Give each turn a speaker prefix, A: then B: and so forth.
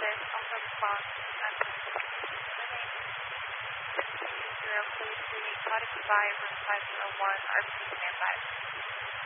A: this also response at 0, please be notified room 501, RP standby.